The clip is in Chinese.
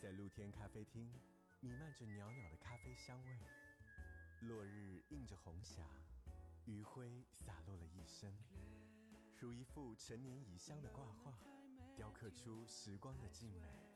在露天咖啡厅，弥漫着袅袅的咖啡香味。落日映着红霞，余晖洒落了一身，如一幅陈年遗香的挂画，雕刻出时光的静美。